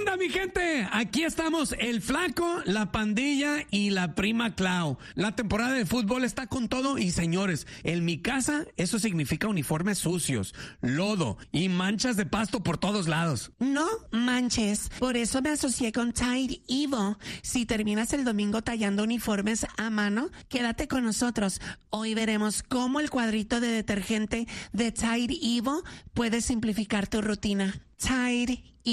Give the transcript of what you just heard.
onda, mi gente? Aquí estamos, el Flaco, la Pandilla y la Prima Clau. La temporada de fútbol está con todo y, señores, en mi casa eso significa uniformes sucios, lodo y manchas de pasto por todos lados. No manches, por eso me asocié con Tide Evo. Si terminas el domingo tallando uniformes a mano, quédate con nosotros. Hoy veremos cómo el cuadrito de detergente de Tide Evo puede simplificar tu rutina. Tide